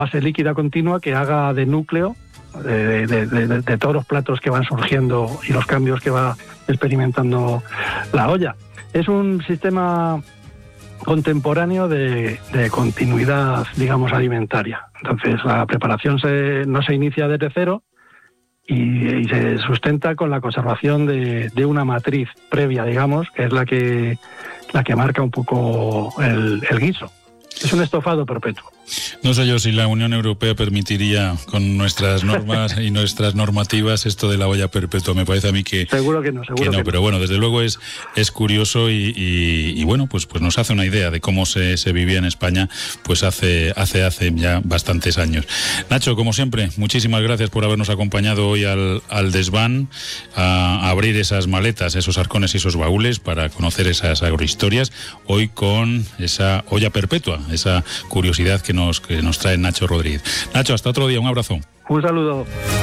base líquida continua que haga de núcleo de todos los platos que van surgiendo y los cambios que va experimentando la olla. Es un sistema contemporáneo de continuidad, digamos, alimentaria. Entonces, la preparación no se inicia desde cero y se sustenta con la conservación de una matriz previa, digamos, que es la que marca un poco el guiso. Es un estofado perpetuo. No sé yo si la Unión Europea permitiría con nuestras normas y nuestras normativas esto de la olla perpetua. Me parece a mí que seguro que no. Pero bueno, desde luego es curioso y bueno, pues nos hace una idea de cómo se vivía en España pues hace ya bastantes años. Nacho, como siempre, muchísimas gracias por habernos acompañado hoy al desván, a abrir esas maletas, esos arcones y esos baúles para conocer esas agrohistorias, hoy con esa olla perpetua, esa curiosidad que nos trae Nacho Rodríguez. Nacho, hasta otro día, un abrazo. Un saludo.